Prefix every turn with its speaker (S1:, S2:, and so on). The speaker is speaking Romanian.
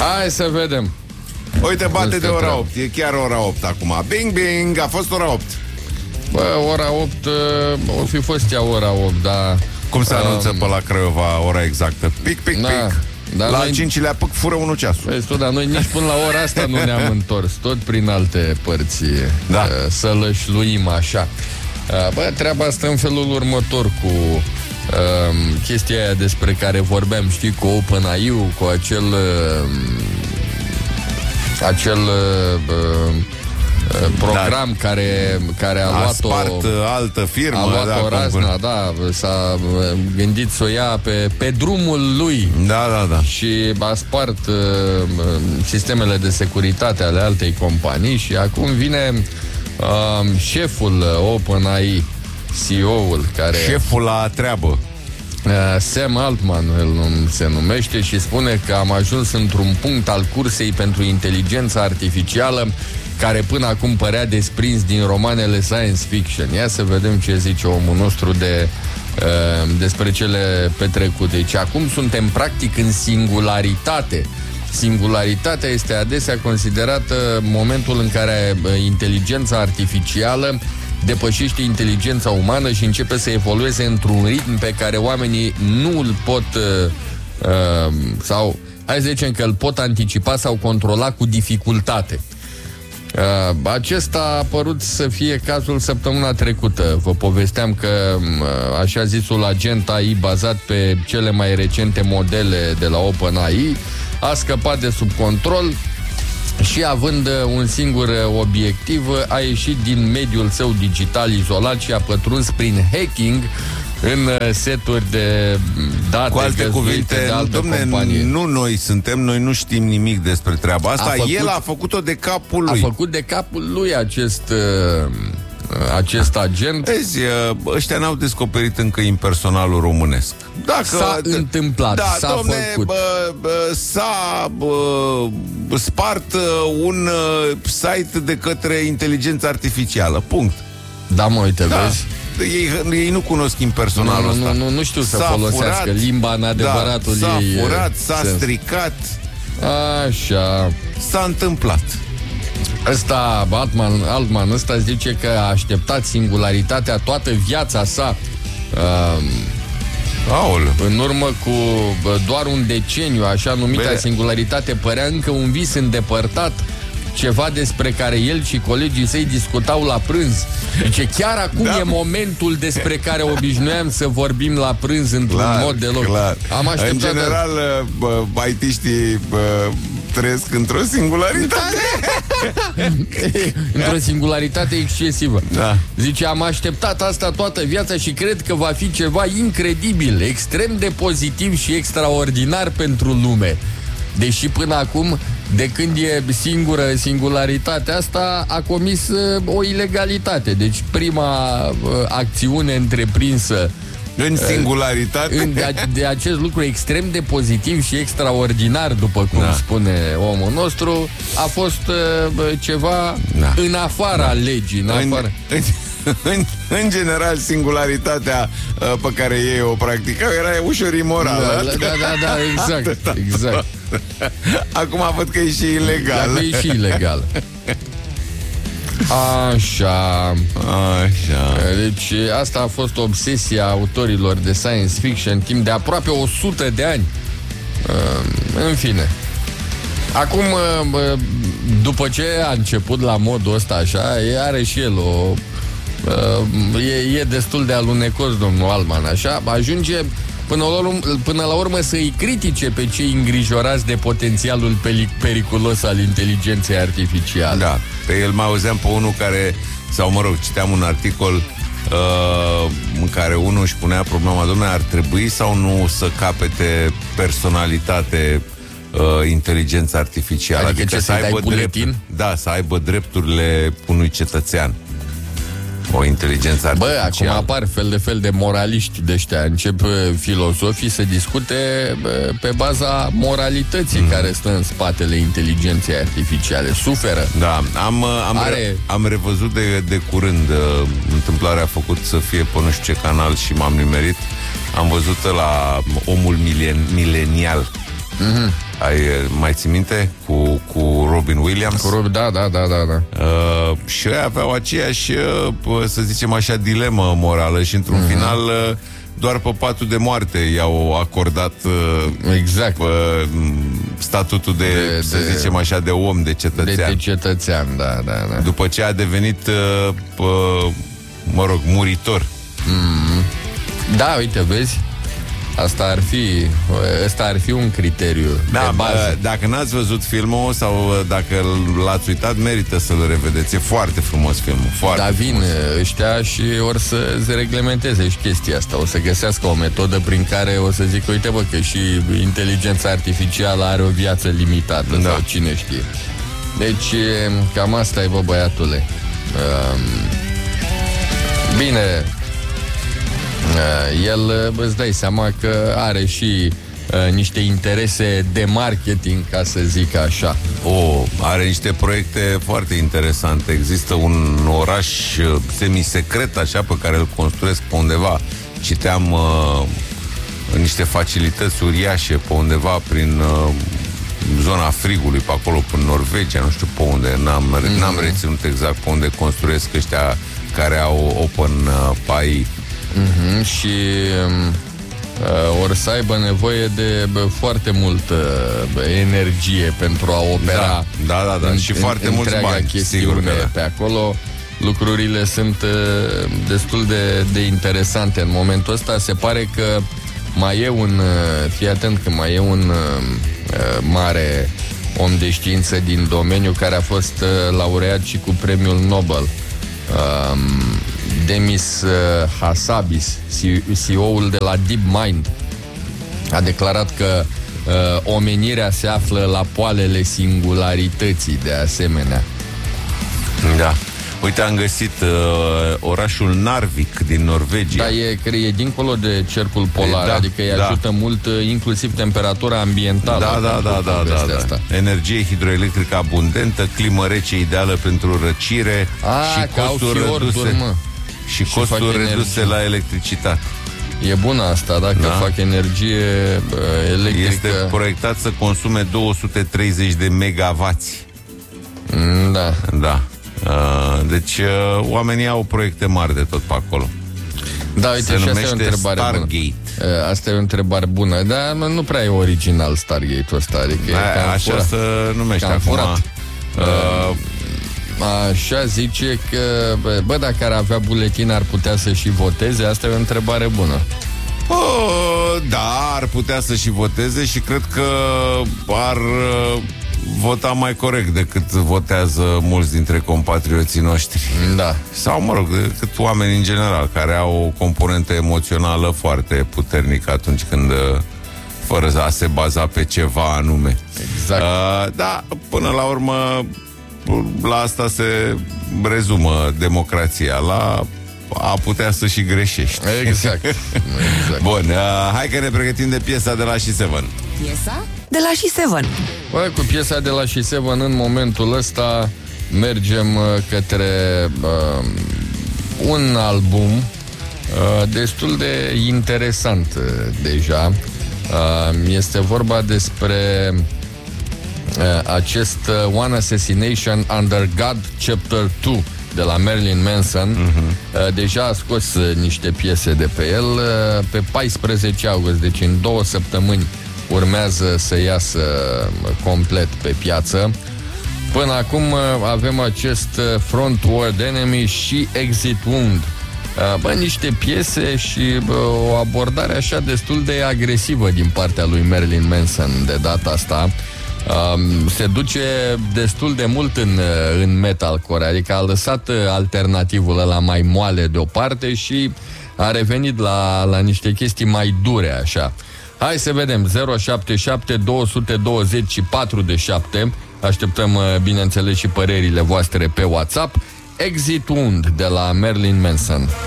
S1: Hai să vedem.
S2: Uite, bate de ora 8. E chiar ora 8 acum. Bing, bing, a fost ora 8.
S1: Bă, ora 8 o fi fost ea ora 8, dar...
S2: Cum se anunță pe la Craiova ora exactă? Pic, pic,
S1: da,
S2: pic.
S1: La
S2: noi... 5-lea pâc, fură 1 ceasul.
S1: Vezi tu, dar noi nici până la ora asta nu ne-am întors. Tot prin alte părți, da. Să lășluim așa. Bă, treaba asta în felul următor cu chestia aia despre care vorbeam, știi, cu OpenAI, cu acel program care a luat-o,
S2: altă firmă,
S1: a luat-o razna, da, s-a gândit să o ia pe drumul lui.
S2: Da.
S1: Și a spart sistemele de securitate ale altei companii și acum vine șeful OpenAI, CEO-ul care...
S2: Șeful la treabă.
S1: Sam Altman se numește și spune că am ajuns într-un punct al cursei pentru inteligența artificială care până acum părea desprins din romanele science fiction. Ia să vedem ce zice omul nostru despre cele petrecute. Deci acum suntem practic în singularitate. Singularitatea este adesea considerată momentul în care inteligența artificială depășește inteligența umană și începe să evolueze într-un ritm pe care oamenii nu îl pot sau, hai să zicem că îl pot anticipa sau controla cu dificultate. Acesta a părut să fie cazul săptămâna trecută. Vă povesteam că așa zisul agent AI bazat pe cele mai recente modele de la OpenAI a scăpat de sub control și având un singur obiectiv a ieșit din mediul său digital izolat și a pătruns prin hacking în seturi de date.
S2: Cu alte cuvinte,
S1: de altă companie.
S2: Noi nu știm nimic despre treaba asta. El a făcut-o de capul lui.
S1: A făcut de capul lui acest agent.
S2: Vezi, ăștia n-au descoperit încă impersonalul românesc.
S1: S-a întâmplat, s-a făcut.
S2: S-a spart un site de către inteligența artificială. Punct.
S1: Da, mă, uite, vezi?
S2: Ei nu cunosc impersonalul ăsta.
S1: Nu știu să folosească limba în adevăratul ei.
S2: S-a furat, s-a stricat.
S1: Așa.
S2: S-a întâmplat.
S1: Ăsta, Altman ăsta zice că a așteptat singularitatea toată viața sa. În urmă cu doar un deceniu, așa numita singularitate părea încă un vis îndepărtat, ceva despre care el și colegii săi discutau la prânz. Deci chiar acum e momentul despre care obișnuiam să vorbim la prânz într-un mod deloc. Am așteptat.
S2: În general, IT-știi trăiesc într-o singularitate.
S1: Într-o singularitate excesivă.
S2: Da.
S1: Zice, am așteptat asta toată viața și cred că va fi ceva incredibil, extrem de pozitiv și extraordinar pentru lume. Deși până acum, de când e singularitatea asta, a comis o ilegalitate. Deci prima acțiune întreprinsă
S2: în singularitate
S1: de acest lucru extrem de pozitiv și extraordinar, după cum spune omul nostru, a fost ceva în afara legii,
S2: în general, singularitatea pe care ei o practicau era ușor imorală.
S1: Da, exact.
S2: Acum văd că e și ilegal.
S1: Dacă e și ilegal. Așa. Deci asta a fost obsesia autorilor de science fiction timp de aproape 100 de ani. În fine. Acum, după ce a început la modul ăsta așa, are și el e destul de alunecos domnul Altman, așa, ajunge până la urmă să îi critique pe cei îngrijorați de potențialul periculos al inteligenței artificiale.
S2: Da, pe el mă auzeam pe unul care, sau mă rog, citeam un articol în care unul își punea problema, dom'le, ar trebui sau nu să capete personalitate inteligența artificială?
S1: Adică să aibă buletin?
S2: Să aibă drepturile unui cetățean. O inteligență artificială.
S1: Acum apar fel de moraliști de ăștia. Încep filozofii să discute pe baza moralității care stă în spatele inteligenței artificiale. Suferă.
S2: Da, am revăzut de curând, întâmplarea a făcut să fie pe nu știu ce canal și m-am nimerit. Am văzut la omul milenial Mai ții minte? Cu Robin Williams?
S1: Da.
S2: Și ei aveau aceeași, să zicem așa, dilemă morală și într-un final doar pe patul de moarte i-au acordat
S1: exact
S2: statutul de, să zicem așa, de om, de cetățean.
S1: De cetățean, da.
S2: După ce a devenit, muritor.
S1: Da, uite, vezi? Ăsta ar fi un criteriu de bază.
S2: Dacă n-ați văzut filmul sau dacă l-ați uitat, merită să-l revedeți. E foarte frumos filmul.
S1: Dar vin ăștia și or să se reglementeze și chestia asta. O să găsească o metodă prin care o să zic, uite bă, că și inteligența artificială are o viață limitată, sau cine știe. Deci cam asta e, bă, băiatule. Bine, el, îți dai seama că are și niște interese de marketing, ca să zic așa.
S2: Are niște proiecte foarte interesante. Există un oraș semisecret, așa, pe care îl construiesc pe undeva. Citeam niște facilități uriașe pe undeva prin zona frigului, pe acolo, până Norvegia, nu știu pe unde. N-am reținut exact pe unde construiesc ăștia care au open pie.
S1: Și or să aibă nevoie de foarte multă energie pentru a opera.
S2: Da. Și foarte mulți bani, sigur că
S1: pe acolo. Lucrurile sunt destul de interesante. În momentul ăsta se pare că mai e fii atent, că mai e un mare om de știință din domeniu care a fost laureat și cu premiul Nobel. Demis Hassabis, CEO-ul de la DeepMind, a declarat că omenirea se află la poalele singularității, de asemenea.
S2: Da. Uite, am găsit orașul Narvik din Norvegia.
S1: Da, e dincolo de cercul polar, adică îi ajută mult inclusiv temperatura ambientală.
S2: Da. Energie hidroelectrică abundentă, climă rece ideală pentru răcire și costuri reduse la electricitate.
S1: E bună asta, dacă fac energie electrică.
S2: Este proiectat să consume 230 de megavați. Da. Deci oamenii au proiecte mari de tot pe acolo.
S1: Da, uite,
S2: se
S1: și
S2: numește
S1: asta e o întrebare
S2: Stargate.
S1: bună. Asta e o întrebare bună, dar nu prea e original Stargate-ul ăsta, adică
S2: așa se numește acum.
S1: Așa zice că, bă, dacă ar avea buletin ar putea să și voteze. Asta e o întrebare bună.
S2: Da, ar putea să și voteze și cred că ar vota mai corect decât votează mulți dintre compatrioții noștri.
S1: Da.
S2: Sau, mă rog, decât oameni în general, care au o componentă emoțională foarte puternică atunci când, fără a se baza pe ceva anume.
S1: Exact.
S2: Da, până la urmă, la asta se rezumă democrația, la a putea să și greșești.
S1: Exact.
S2: Bun, hai că ne pregătim de piesa de la She7.
S3: Piesa de la She7.
S1: Bă, cu piesa de la She7 în momentul ăsta mergem către un album destul de interesant deja. Este vorba despre acest One Assassination Under God Chapter 2 de la Marilyn Manson. Deja a scos niște piese de pe el. Pe 14 august, deci în 2 săptămâni, urmează să iasă complet pe piață. Până acum avem acest Frontward Enemy și Exit Wound. Niște piese și o abordare așa destul de agresivă din partea lui Marilyn Manson de data asta. Se duce destul de mult în metalcore, adică a lăsat alternativul ăla mai moale deoparte și a revenit la niște chestii mai dure, așa. Hai să vedem, 077 220 407. Așteptăm, bineînțeles, și părerile voastre pe WhatsApp. Exit Wound de la Marilyn Manson.